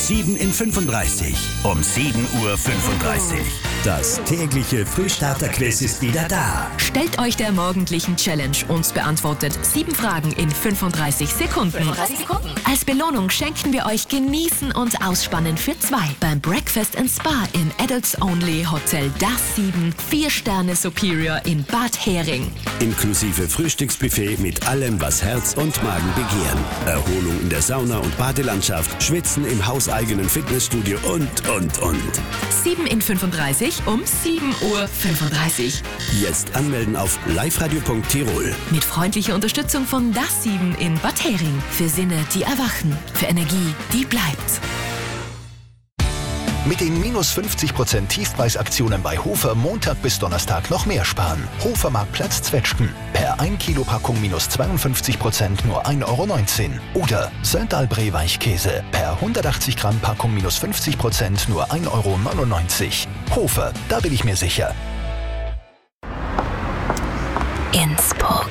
7 in 35 um 7:35 Uhr. Das tägliche Frühstarter-Quiz ist wieder da. Stellt euch der morgendlichen Challenge und beantwortet 7 Fragen in 35 Sekunden. Als Belohnung schenken wir euch Genießen und Ausspannen für 2 beim Breakfast and Spa im Adults Only Hotel Das 7 4-Sterne Superior in Bad Hering. Inklusive Frühstücksbuffet mit allem, was Herz und Magen begehren. Erholung in der Sauna- und Badelandschaft, Schwitzen im hauseigenen Fitnessstudio und. 7 in 35 um 7:35 Uhr. Jetzt anmelden auf liveradio.tirol. Mit freundlicher Unterstützung von Das 7 in Bad Hering. Für Sinne, die erwachen. Für Energie, die bleibt. Mit den minus 50% Tiefpreisaktionen bei Hofer Montag bis Donnerstag noch mehr sparen. Hofermarktplatz Zwetschgen. Per 1 Kilo Packung minus 52% nur 1,19 €. Oder Söndalbree Weichkäse. Per 180 Gramm Packung minus 50% nur 1,99 €. Hofer, da bin ich mir sicher. Innsbruck.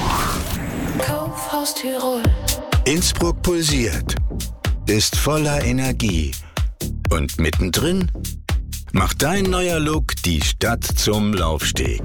Kaufhaus Tirol. Innsbruck pulsiert, ist voller Energie. Und mittendrin macht dein neuer Look die Stadt zum Laufsteg.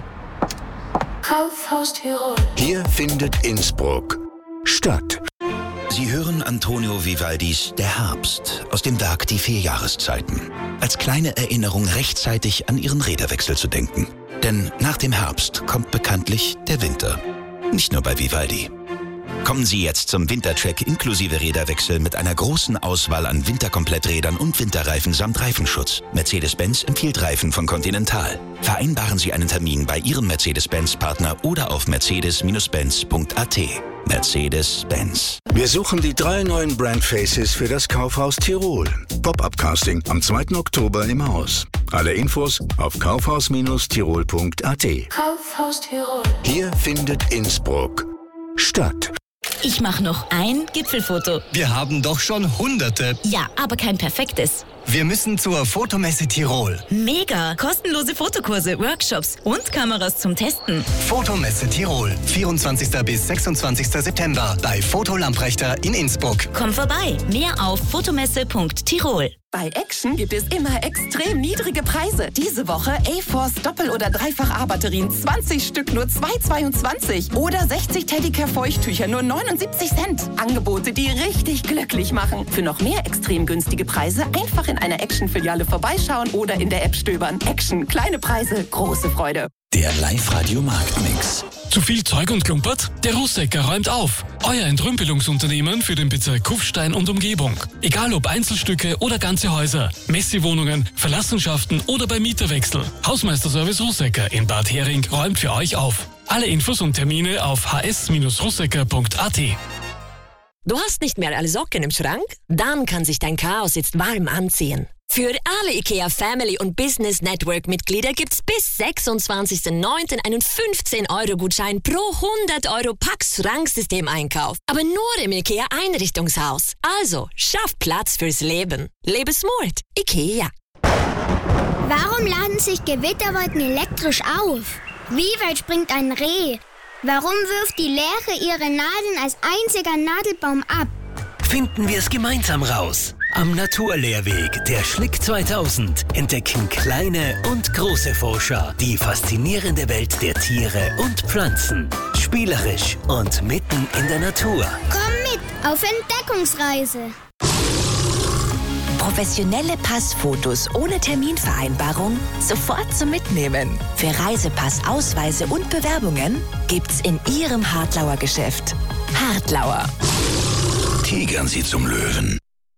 Kaufhaus Tirol. Hier findet Innsbruck statt. Sie hören Antonio Vivaldis Der Herbst aus dem Werk Die 4 Jahreszeiten. Als kleine Erinnerung rechtzeitig an Ihren Räderwechsel zu denken. Denn nach dem Herbst kommt bekanntlich der Winter. Nicht nur bei Vivaldi. Kommen Sie jetzt zum Wintercheck inklusive Räderwechsel mit einer großen Auswahl an Winterkompletträdern und Winterreifen samt Reifenschutz. Mercedes-Benz empfiehlt Reifen von Continental. Vereinbaren Sie einen Termin bei Ihrem Mercedes-Benz-Partner oder auf mercedes-benz.at. Mercedes-Benz. Wir suchen die 3 neuen Brandfaces für das Kaufhaus Tirol. Pop-up-Casting am 2. Oktober im Haus. Alle Infos auf kaufhaus-tirol.at. Kaufhaus Tirol. Hier findet Innsbruck statt. Ich mache noch ein Gipfelfoto. Wir haben doch schon Hunderte. Ja, aber kein perfektes. Wir müssen zur Fotomesse Tirol. Mega! Kostenlose Fotokurse, Workshops und Kameras zum Testen. Fotomesse Tirol. 24. bis 26. September bei Fotolamprechter in Innsbruck. Komm vorbei. Mehr auf fotomesse.tirol. Bei Action gibt es immer extrem niedrige Preise. Diese Woche A-Force Doppel- oder Dreifach-A-Batterien 20 Stück nur 2,22 oder 60 Teddycare Feuchttücher nur 79 Cent. Angebote, die richtig glücklich machen. Für noch mehr extrem günstige Preise einfach in einer Action-Filiale vorbeischauen oder in der App stöbern. Action, kleine Preise, große Freude. Der Live-Radio-Marktmix. Zu viel Zeug und Klumpert? Der Russecker räumt auf. Euer Entrümpelungsunternehmen für den Bezirk Kufstein und Umgebung. Egal ob Einzelstücke oder ganze Häuser, Messi-Wohnungen, Verlassenschaften oder bei Mieterwechsel. Hausmeisterservice Russecker in Bad Hering räumt für euch auf. Alle Infos und Termine auf hs-russecker.at. Du hast nicht mehr alle Socken im Schrank? Dann kann sich dein Chaos jetzt warm anziehen. Für alle IKEA Family und Business Network Mitglieder gibt's bis 26.09. einen 15-Euro-Gutschein pro 100 € Pax-Schranksystem-Einkauf. Aber nur im IKEA Einrichtungshaus. Also, schaff Platz fürs Leben. Lebe smart. IKEA. Warum laden sich Gewitterwolken elektrisch auf? Wie weit springt ein Reh? Warum wirft die Lerche ihre Nadeln als einziger Nadelbaum ab? Finden wir es gemeinsam raus. Am Naturlehrweg der Schlick 2000 entdecken kleine und große Forscher die faszinierende Welt der Tiere und Pflanzen. Spielerisch und mitten in der Natur. Komm mit auf Entdeckungsreise. Professionelle Passfotos ohne Terminvereinbarung sofort zum Mitnehmen. Für Reisepass, Ausweise und Bewerbungen gibt's in Ihrem Hartlauer Geschäft. Hartlauer. Tigern Sie zum Löwen.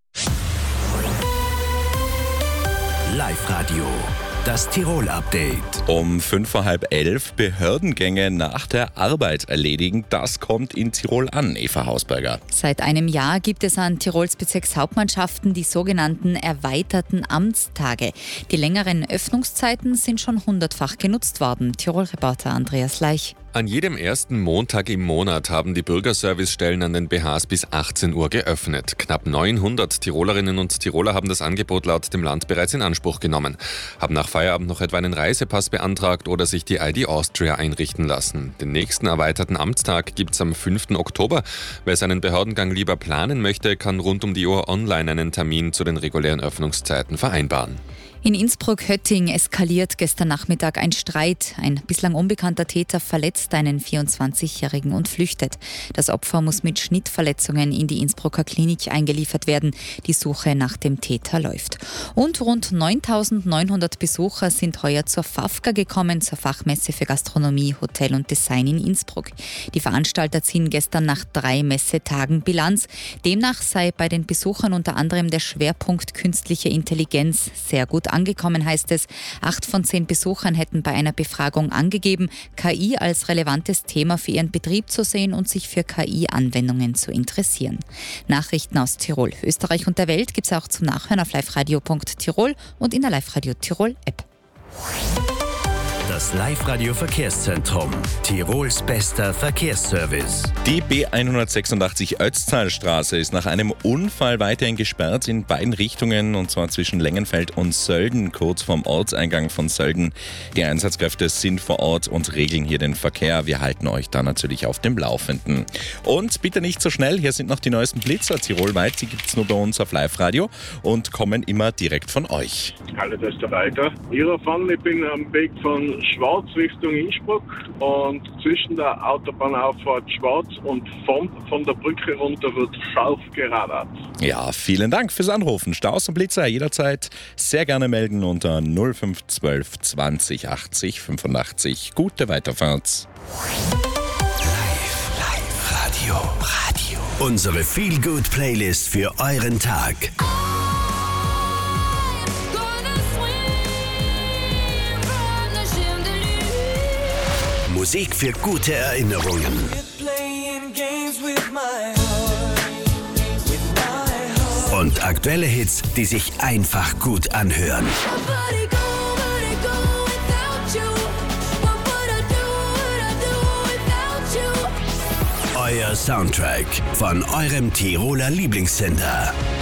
Live-Radio. Das Tirol-Update. Um 10:45 Behördengänge nach der Arbeit erledigen. Das kommt in Tirol an, Eva Hausberger. Seit einem Jahr gibt es an Tirols Bezirkshauptmannschaften die sogenannten erweiterten Amtstage. Die längeren Öffnungszeiten sind schon 100-fach genutzt worden. Tirol-Reporter Andreas Leich. An jedem ersten Montag im Monat haben die Bürgerservicestellen an den BHs bis 18 Uhr geöffnet. Knapp 900 Tirolerinnen und Tiroler haben das Angebot laut dem Land bereits in Anspruch genommen, haben nach Feierabend noch etwa einen Reisepass beantragt oder sich die ID Austria einrichten lassen. Den nächsten erweiterten Amtstag gibt es am 5. Oktober. Wer seinen Behördengang lieber planen möchte, kann rund um die Uhr online einen Termin zu den regulären Öffnungszeiten vereinbaren. In Innsbruck-Hötting eskaliert gestern Nachmittag ein Streit. Ein bislang unbekannter Täter verletzt einen 24-Jährigen und flüchtet. Das Opfer muss mit Schnittverletzungen in die Innsbrucker Klinik eingeliefert werden. Die Suche nach dem Täter läuft. Und rund 9.900 Besucher sind heuer zur FAFGA gekommen, zur Fachmesse für Gastronomie, Hotel und Design in Innsbruck. Die Veranstalter ziehen gestern nach 3 Messetagen Bilanz. Demnach sei bei den Besuchern unter anderem der Schwerpunkt künstliche Intelligenz sehr gut angekommen, heißt es. 8 von 10 Besuchern hätten bei einer Befragung angegeben, KI als relevantes Thema für ihren Betrieb zu sehen und sich für KI-Anwendungen zu interessieren. Nachrichten aus Tirol, Österreich und der Welt gibt es auch zum Nachhören auf liveradio.tirol und in der Live-Radio Tirol App. Das Live-Radio-Verkehrszentrum. Tirols bester Verkehrsservice. Die B186 Ötztalstraße ist nach einem Unfall weiterhin gesperrt in beiden Richtungen, und zwar zwischen Lengenfeld und Sölden, kurz vorm Ortseingang von Sölden. Die Einsatzkräfte sind vor Ort und regeln hier den Verkehr. Wir halten euch da natürlich auf dem Laufenden. Und bitte nicht so schnell, hier sind noch die neuesten Blitzer tirolweit. Die gibt es nur bei uns auf Live-Radio und kommen immer direkt von euch. Alle das da weiter. Ich bin am Weg von Schwarz Richtung Innsbruck und zwischen der Autobahnauffahrt Schwarz und von der Brücke runter wird scharf geradert. Ja, vielen Dank fürs Anrufen. Staus und Blitzer jederzeit sehr gerne melden unter 0512 20 80 85. Gute Weiterfahrt. Live-Radio. Unsere Feel-Good-Playlist für euren Tag. Musik für gute Erinnerungen. Und aktuelle Hits, die sich einfach gut anhören. Euer Soundtrack von eurem Tiroler Lieblingssender.